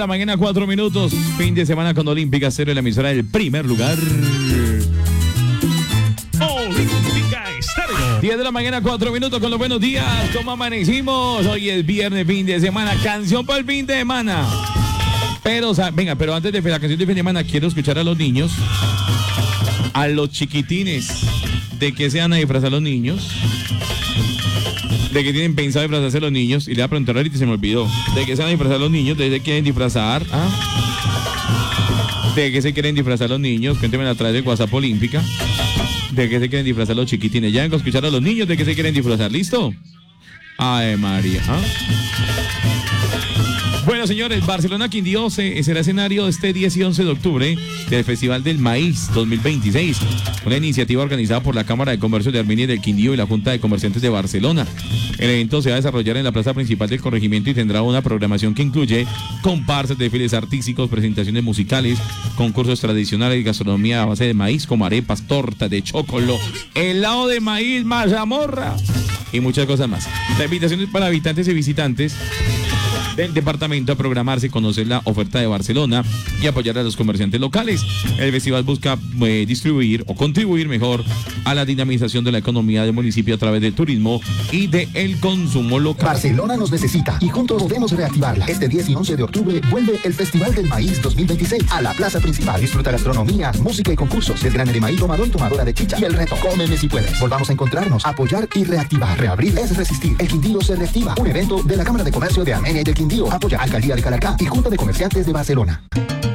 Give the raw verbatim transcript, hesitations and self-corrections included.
La mañana, cuatro minutos. Fin de semana con Olímpica Estéreo, la emisora del primer lugar. Olímpica Estéreo. diez de la mañana, cuatro minutos con los buenos días. ¿Cómo amanecimos? Hoy es viernes, fin de semana. Canción para el fin de semana. Pero, o sea, venga, pero antes de la canción de fin de semana, quiero escuchar a los niños, a los chiquitines, de que se van a disfrazar los niños. De que tienen pensado disfrazarse los niños. Y le voy a preguntar ahorita y se me olvidó. De que se van a disfrazar los niños. De que se quieren disfrazar. ¿Ah? De que se quieren disfrazar los niños. Cuéntenme a través de WhatsApp Olímpica. De que se quieren disfrazar los chiquitines. Ya vengo a escuchar a los niños de que se quieren disfrazar. ¿Listo? Ay, María. ¿Ah? Bueno, señores, Barcelona Quindío será escenario este diez y once de octubre del Festival del Maíz dos mil veintiséis, una iniciativa organizada por la Cámara de Comercio de Armenia del Quindío y la Junta de Comerciantes de Barcelona. El evento se va a desarrollar en la plaza principal del corregimiento y tendrá una programación que incluye comparsas, desfiles artísticos, presentaciones musicales, concursos tradicionales, gastronomía a base de maíz como arepas, tortas de chocolo, helado de maíz, mazamorra y muchas cosas más. La invitación es para habitantes y visitantes del departamento a programarse, conocer la oferta de Barcelona y apoyar a los comerciantes locales. El festival busca eh, distribuir o contribuir mejor a la dinamización de la economía del municipio a través del turismo y del consumo local. Barcelona nos necesita y juntos podemos reactivarla. Este diez y once de octubre vuelve el Festival del Maíz dos mil veintiséis a la plaza principal. Disfruta gastronomía, música y concursos, desgrane de maíz, tomador, tomadora de chicha y el reto Cómeme si puedes. Volvamos a encontrarnos, apoyar y reactivar. Reabrir es resistir. El Quindío se reactiva. Un evento de la Cámara de Comercio de Armenia y del Quindío. Apoya Alcaldía de Calacá y Junta de Comerciantes de Barcelona.